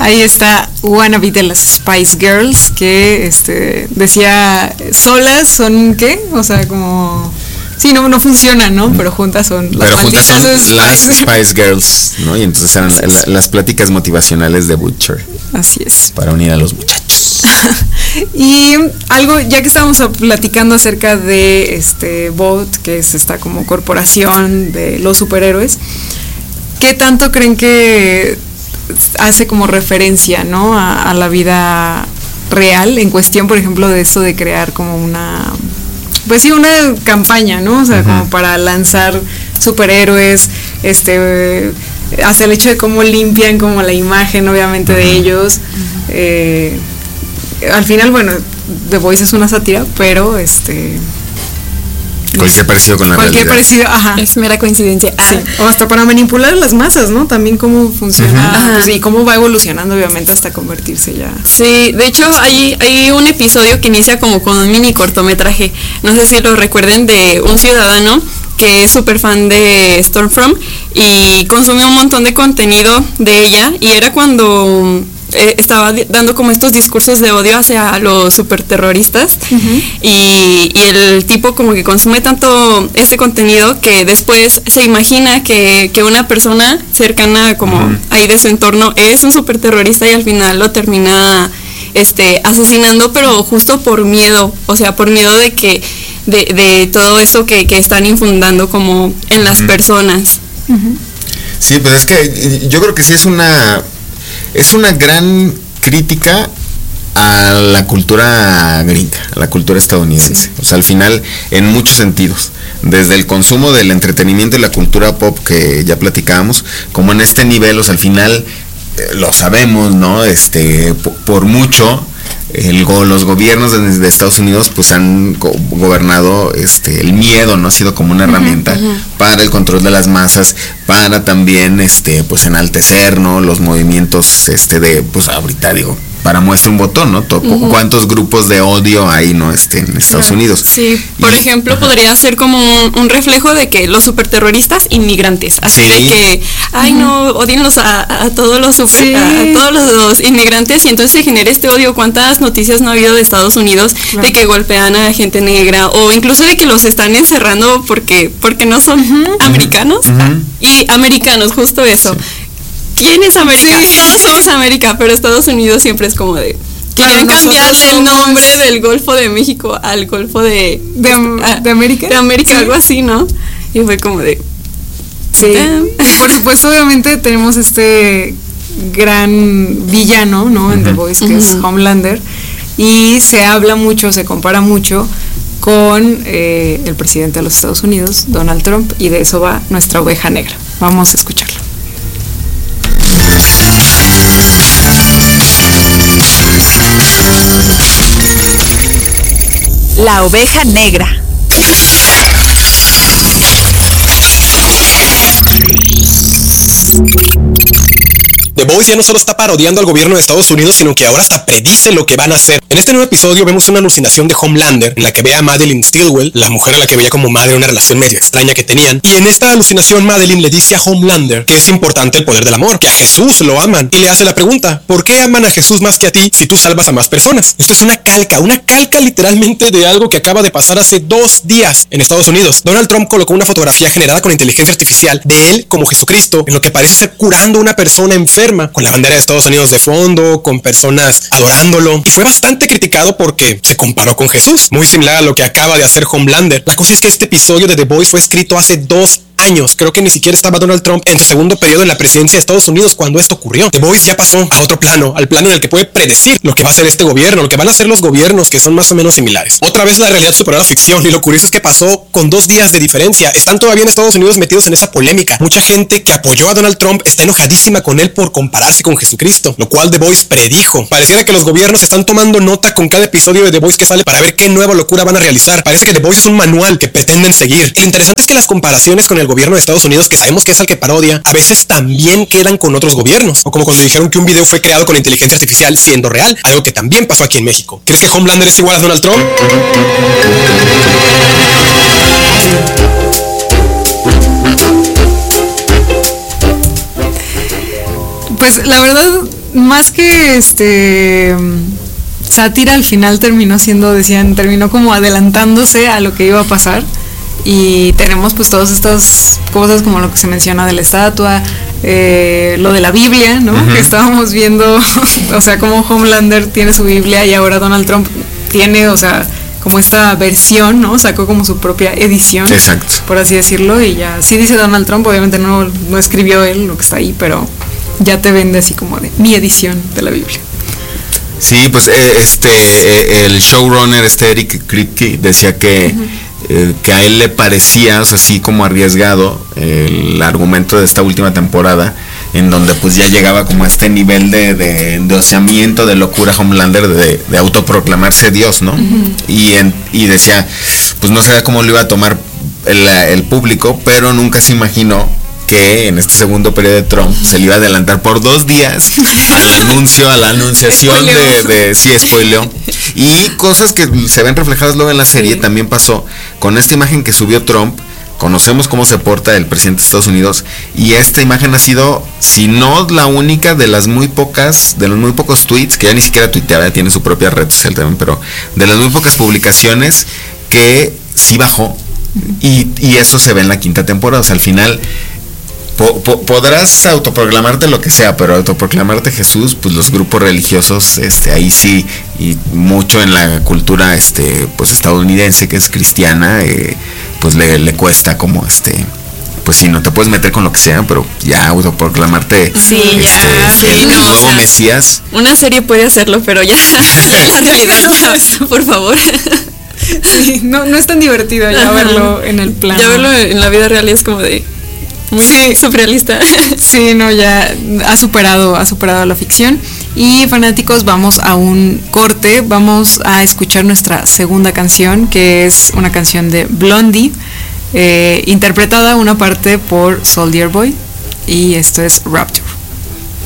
Ahí está Wannabe de las Spice Girls, que decía, solas son, ¿qué? O sea, como... Sí, no funcionan, ¿no? Pero juntas son las Spice Girls, ¿no? Y entonces eran las pláticas motivacionales de Butcher. Así es. Para unir a los muchachos. Y algo, ya que estábamos platicando acerca de Vought, que es esta como corporación de los superhéroes, ¿qué tanto creen que hace como referencia, ¿no? a la vida real, en cuestión, por ejemplo, de esto de crear como una... Pues sí, una campaña, ¿no? O sea, como para lanzar superhéroes, hasta el hecho de cómo limpian como la imagen, obviamente, de ellos. Al final, bueno, The Voice es una sátira, pero cualquier parecido con la realidad. Parecido, ajá. Es mera coincidencia. Sí. O hasta para manipular a las masas, ¿no? También cómo funciona, pues, y cómo va evolucionando, obviamente, hasta convertirse ya. Sí, de hecho hay un episodio que inicia como con un mini cortometraje, no sé si lo recuerden, de un ciudadano que es súper fan de Stormfront y consumió un montón de contenido de ella, y era cuando... estaba dando como estos discursos de odio hacia los superterroristas, y el tipo como que consume tanto este contenido que después se imagina que una persona cercana como ahí de su entorno es un superterrorista, y al final lo termina asesinando, pero justo por miedo, o sea, por miedo de que de todo eso que están infundando como en las personas. Sí, pues es que yo creo que sí es una gran crítica a la cultura gringa, a la cultura estadounidense. O sea, al final, en muchos sentidos, desde el consumo del entretenimiento y la cultura pop que ya platicábamos, como en este nivel, o sea, al final, lo sabemos, ¿no? Por mucho, los gobiernos de Estados Unidos pues han gobernado el miedo, ¿no? Ha sido como una herramienta para el control de las masas, para también pues enaltecer, ¿no? Los movimientos de, pues ahorita digo, para muestra un botón, ¿no? ¿Cuántos grupos de odio hay, ¿no? En Estados Unidos? Sí, por ejemplo, podría ser como un reflejo de que los superterroristas inmigrantes, así de que, ay no, odienlos a todos los a todos los inmigrantes, y entonces se genera este odio. ¿Cuántas noticias no ha habido de Estados Unidos de que golpean a gente negra, o incluso de que los están encerrando porque no son americanos? Y americanos, justo eso. ¿Quién es América? Todos somos América, pero Estados Unidos siempre es como de... Quieren cambiarle el nombre del Golfo de México al Golfo de América. De América, algo así, ¿no? Y fue como de... Sí. Por supuesto, obviamente tenemos gran villano, ¿no? En The Voice, que es Homelander. Y se habla mucho, se compara mucho con el presidente de los Estados Unidos, Donald Trump, y de eso va nuestra oveja negra. Vamos a escucharlo. La oveja negra. The Voice ya no solo está parodiando al gobierno de Estados Unidos, sino que ahora hasta predice lo que van a hacer. En este nuevo episodio vemos una alucinación de Homelander, en la que ve a Madeline Stillwell, la mujer a la que veía como madre, una relación medio extraña que tenían. Y en esta alucinación Madeline le dice a Homelander que es importante el poder del amor, que a Jesús lo aman. Y le hace la pregunta, ¿por qué aman a Jesús más que a ti si tú salvas a más personas? Esto es una calca literalmente de algo que acaba de pasar hace 2 días en Estados Unidos. Donald Trump colocó una fotografía generada con inteligencia artificial de él como Jesucristo, en lo que parece ser curando a una persona enferma, con la bandera de Estados Unidos de fondo, con personas adorándolo. Y fue bastante criticado porque se comparó con Jesús, muy similar a lo que acaba de hacer Homelander. La cosa es que este episodio de The Voice fue escrito hace 2 años. Creo que ni siquiera estaba Donald Trump en su segundo periodo en la presidencia de Estados Unidos cuando esto ocurrió. The Voice ya pasó a otro plano, al plano en el que puede predecir lo que va a hacer este gobierno, lo que van a hacer los gobiernos que son más o menos similares. Otra vez la realidad superó la ficción, y lo curioso es que pasó con 2 días de diferencia. Están todavía en Estados Unidos metidos en esa polémica. Mucha gente que apoyó a Donald Trump está enojadísima con él por compararse con Jesucristo, lo cual The Voice predijo. Pareciera que los gobiernos están tomando nota con cada episodio de The Voice que sale para ver qué nueva locura van a realizar. Parece que The Voice es un manual que pretenden seguir. Lo interesante es que las comparaciones con el gobierno de Estados Unidos, que sabemos que es al que parodia, a veces también quedan con otros gobiernos, o como cuando dijeron que un video fue creado con inteligencia artificial siendo real, algo que también pasó aquí en México. ¿Crees que Homelander es igual a Donald Trump? Pues la verdad, más que sátira, al final terminó como adelantándose a lo que iba a pasar. Y tenemos pues todas estas cosas como lo que se menciona de la estatua, lo de la Biblia, ¿no? Que estábamos viendo, o sea, como Homelander tiene su Biblia y ahora Donald Trump tiene, o sea, como esta versión, ¿no? Sacó como su propia edición, exacto, por así decirlo, y ya, sí dice Donald Trump, obviamente no escribió él lo que está ahí, pero ya te vende así como de mi edición de la Biblia. Sí, pues el showrunner Eric Kripke decía que a él le parecía, o sea, así como arriesgado el argumento de esta última temporada, en donde pues ya llegaba como a este nivel de endoseamiento, de locura Homelander, de autoproclamarse Dios, ¿no? Y decía, pues no sabía cómo lo iba a tomar el público, pero nunca se imaginó que en este segundo periodo de Trump se le iba a adelantar por 2 días a la anunciación spoileó. Y cosas que se ven reflejadas luego en la serie, también pasó con esta imagen que subió Trump. Conocemos cómo se porta el presidente de Estados Unidos, y esta imagen ha sido, si no la única, de los muy pocos tweets, que ya ni siquiera tuitea, ya tiene su propia red social también, pero de las muy pocas publicaciones que sí bajó, y eso se ve en la 5ª temporada. O sea, al final podrás autoproclamarte lo que sea, pero autoproclamarte Jesús, pues los grupos religiosos, ahí sí, y mucho en la cultura pues estadounidense, que es cristiana, pues le cuesta como pues sí, no te puedes meter con lo que sea, pero ya autoproclamarte el nuevo Mesías. Una serie puede hacerlo, pero ya la realidad, ya, por favor. Sí, no es tan divertido ya verlo en el plano. Ya verlo en la vida real es como de muy surrealista. Sí, no, ya ha superado la ficción. Y fanáticos, vamos a un corte, vamos a escuchar nuestra segunda canción, que es una canción de Blondie, interpretada una parte por Soulja Boy, y esto es Rapture.